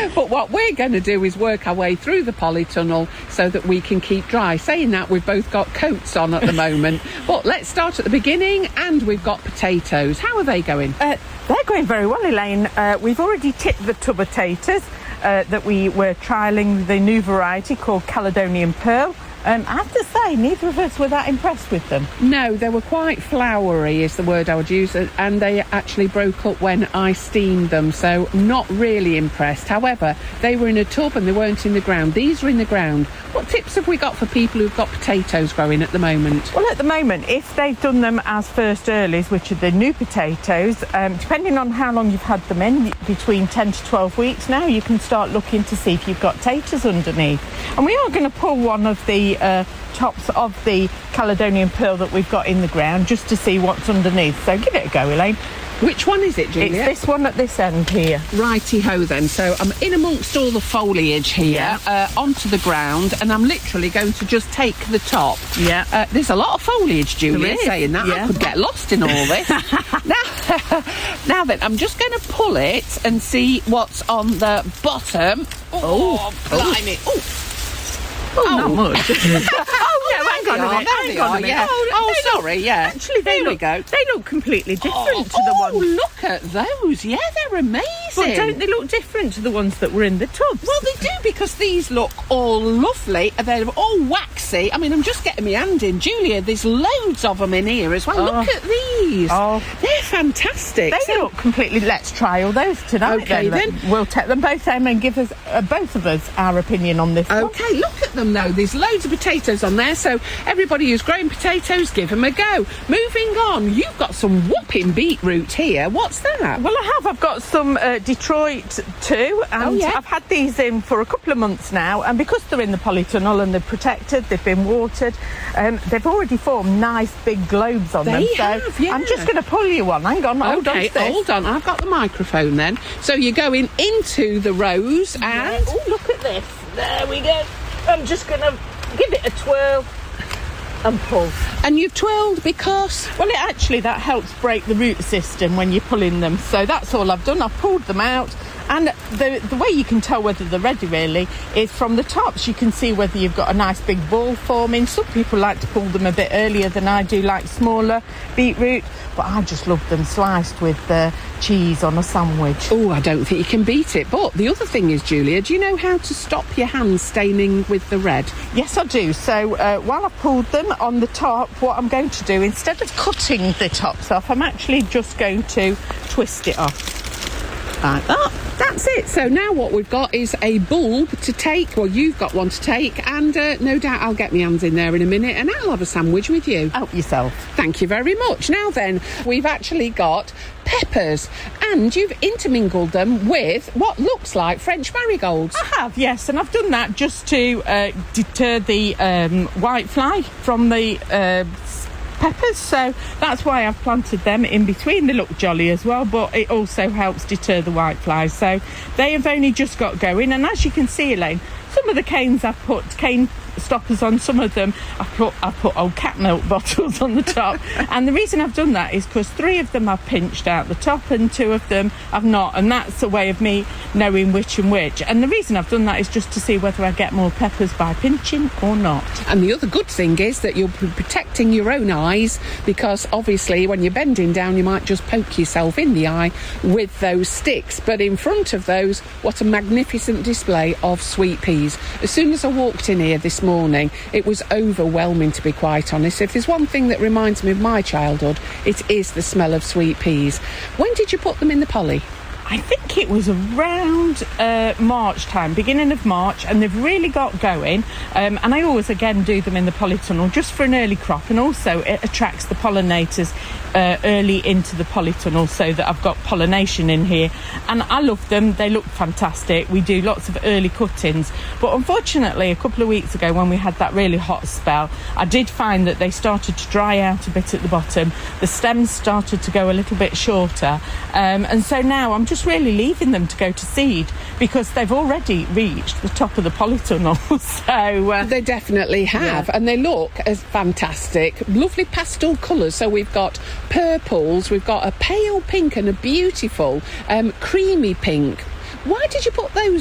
But what we're going to do is work our way through the polytunnel so that we can keep dry. Saying that, we've both got coats on at the moment. But let's start at the beginning, and we've got potatoes. How are they going? They're going very well, Elaine. We've already tipped the tub potatoes that we were trialling the new variety called Caledonian Pearl. I have to say, neither of us were that impressed with them. No, they were quite floury is the word I would use, and they actually broke up when I steamed them, so not really impressed. However, they were in a tub and they weren't in the ground. These are in the ground. What tips have we got for people who've got potatoes growing at the moment? Well, at the moment, if they've done them as first earlies, which are the new potatoes, depending on how long you've had them in, between 10 to 12 weeks now, you can start looking to see if you've got taters underneath. And we are going to pull one of the tops of the Caledonian Pearl that we've got in the ground just to see what's underneath. So give it a go, Elaine. Which one is it, Julia? It's this one at this end here. Righty-ho then. So I'm in amongst all the foliage here, onto the ground, and I'm literally going to just take the top. Yeah. There's a lot of foliage, Julia, saying that. Yeah. I could get lost in all this. Now then, I'm just going to pull it and see what's on the bottom. Oh, blimey. Oh, not much. Hang on a minute. Yeah. Sorry, yeah. Actually, they look completely different to the ones. Oh, look at those. Yeah, they're amazing. But don't they look different to the ones that were in the tubs? Well, they do, because these look all lovely. They're all waxy. I mean, I'm just getting my hand in. Julia, there's loads of them in here as well. Look at these. They're fantastic. They look completely... Let's try all those tonight. Okay, then. We'll take them both home and give us, both of us, our opinion on this one. Okay, look at them though. There's loads of potatoes on there, so everybody who's growing potatoes, give them a go. Moving on, you've got some whopping beetroot here. What's that? Well, I have. I've got some Detroit too, and I've had these in for a couple of months now, and because they're in the polytunnel and they're protected, they've been watered, they've already formed nice big globes on them. I'm just going to pull you one. Hang on, hold on. I've got the microphone then. So you're going into the rows and... Oh, look at this. There we go. I'm just going to give it a twirl and pull. And you've twirled because... Well, that helps break the root system when you're pulling them. So that's all I've done. I've pulled them out. And the way you can tell whether they're ready, really, is from the tops. You can see whether you've got a nice big ball forming. Some people like to pull them a bit earlier than I do, like smaller beetroot. But I just love them sliced with cheese on a sandwich. Oh, I don't think you can beat it. But the other thing is, Julia, do you know how to stop your hands staining with the red? Yes, I do. So while I've pulled them on the top, what I'm going to do, instead of cutting the tops off, I'm actually just going to twist it off. Like that. That's it. So now what we've got is a bulb to take. Well, you've got one to take, and no doubt I'll get my hands in there in a minute and I'll have a sandwich with you. Help yourself. Thank you very much. Now then, we've actually got peppers, and you've intermingled them with what looks like French marigolds. I have, yes, and I've done that just to deter the whitefly from the peppers, so that's why I've planted them in between. They look jolly as well, but it also helps deter the whiteflies. So they have only just got going, and as you can see, Elaine, some of the canes I've put cane stoppers on, some of them I've put old cat milk bottles on the top. And the reason I've done that is because 3 of them I've pinched out the top and 2 of them I've not, and that's a way of me knowing which and which. And the reason I've done that is just to see whether I get more peppers by pinching or not. And the other good thing is that you're protecting your own eyes, because obviously when you're bending down you might just poke yourself in the eye with those sticks. But in front of those, what a magnificent display of sweet peas. As soon as I walked in here this morning, it was overwhelming, to be quite honest. If there's one thing that reminds me of my childhood, it is the smell of sweet peas. When did you put them in the poly? I think it was around March time, beginning of March, and they've really got going. And I always, again, do them in the polytunnel just for an early crop, and also it attracts the pollinators early into the polytunnel so that I've got pollination in here. And I love them. They look fantastic. We do lots of early cuttings. But unfortunately, a couple of weeks ago when we had that really hot spell, I did find that they started to dry out a bit at the bottom. The stems started to go a little bit shorter. And so now I'm just really leaving them to go to seed, because they've already reached the top of the polytunnel. So they definitely have, and they look as fantastic. Lovely pastel colours. So we've got purples, we've got a pale pink and a beautiful creamy pink. Why did you put those